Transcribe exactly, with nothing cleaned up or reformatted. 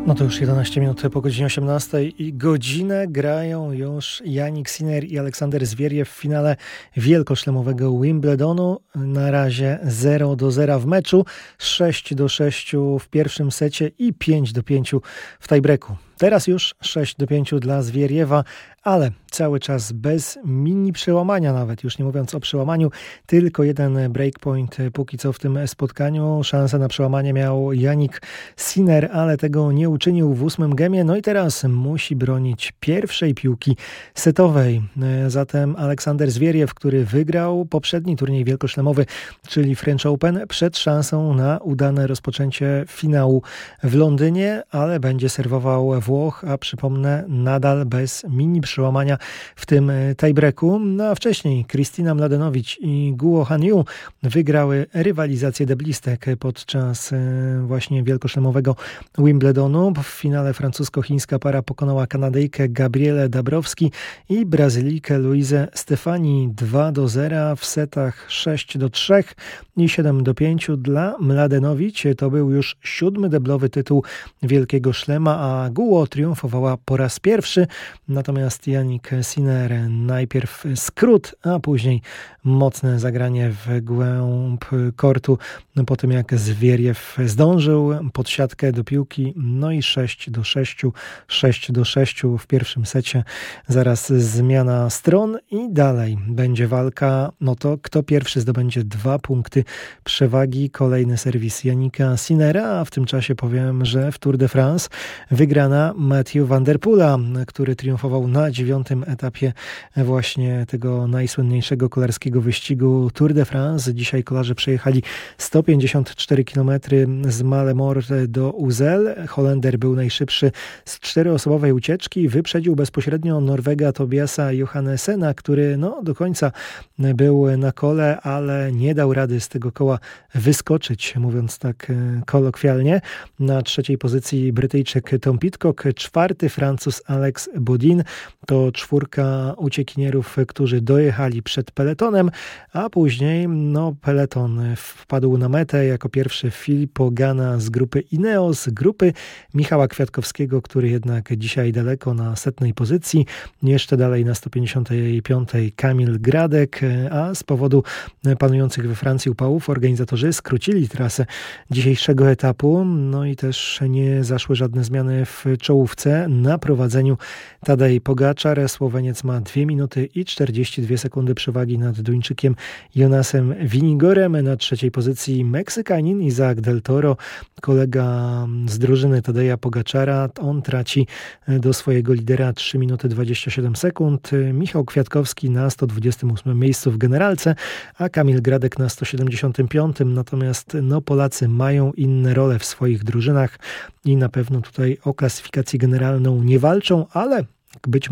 No to już jedenaście minut po godzinie osiemnastej i godzinę grają już Jannik Sinner i Aleksander Zwieriew w finale wielkoszlemowego Wimbledonu. Na razie zero do zera w meczu, sześć do sześciu w pierwszym secie i pięć do pięciu w tiebreaku. Teraz już sześć do pięciu dla Zwieriewa, ale cały czas bez mini przełamania nawet, już nie mówiąc o przełamaniu, tylko jeden breakpoint póki co w tym spotkaniu. Szansę na przełamanie miał Jannik Sinner, ale tego nie uczynił w ósmym gemie, no i teraz musi bronić pierwszej piłki setowej. Zatem Aleksander Zwieriew, który wygrał poprzedni turniej wielkoszlemowy, czyli French Open, przed szansą na udane rozpoczęcie finału w Londynie, ale będzie serwował Włoch, a przypomnę, nadal bez mini przełamania w tym tiebreaku. No a wcześniej Kristina Mladenovic i Guo Hanyu wygrały rywalizację deblistek podczas właśnie wielkoszlemowego Wimbledonu. W finale francusko-chińska para pokonała Kanadyjkę Gabrielę Dabrowski i Brazylijkę Luizę Stefani dwa do zera w setach sześć do trzech i siedem do pięciu dla Mladenovic. To był już siódmy deblowy tytuł Wielkiego Szlema, a Guo triumfowała po raz pierwszy. Natomiast Jannik Sinner najpierw skrót, a później mocne zagranie w głąb kortu po tym jak Zwieriew zdążył pod siatkę do piłki. No i sześć do sześciu, sześć do sześciu w pierwszym secie. Zaraz zmiana stron i dalej będzie walka. No to kto pierwszy zdobędzie dwa punkty przewagi. Kolejny serwis Jannika Sinnera, a w tym czasie powiem, że w Tour de France wygrana Mathieu van der Poola, który triumfował na dziewiątym etapie właśnie tego najsłynniejszego kolarskiego wyścigu Tour de France. Dzisiaj kolarze przejechali sto pięćdziesiąt cztery kilometry z Malemort do Uzel. Holender był najszybszy z czteroosobowej ucieczki. Wyprzedził bezpośrednio Norwega Tobiasa Johannessena, który no, do końca był na kole, ale nie dał rady z tego koła wyskoczyć, mówiąc tak kolokwialnie. Na trzeciej pozycji Brytyjczyk Tom Pidcock, czwarty Francuz Alex Bodin. To czwórka uciekinierów, którzy dojechali przed peletonem, a później no, peleton wpadł na metę. Jako pierwszy Filippo Ganna z grupy Ineos, grupy Michała Kwiatkowskiego, który jednak dzisiaj daleko na setnej pozycji. Jeszcze dalej na sto pięćdziesiątej piątej Kamil Gradek, a z powodu panujących we Francji upałów organizatorzy skrócili trasę dzisiejszego etapu. No i też nie zaszły żadne zmiany w czołówce. Na prowadzeniu Tadej Pogačar. Słoweniec ma dwie minuty i czterdzieści dwie sekundy przewagi nad Duńczykiem Jonasem Vinigorem. Na trzeciej pozycji Meksykanin Isaac del Toro, kolega z drużyny Tadeja Pogačara. On traci do swojego lidera trzy minuty dwadzieścia siedem sekund. Michał Kwiatkowski na sto dwudziestym ósmym miejscu w generalce, a Kamil Gradek na sto siedemdziesiątym piątym. Natomiast no, Polacy mają inne role w swoich drużynach i na pewno tutaj o klasyfikację generalną nie walczą, ale być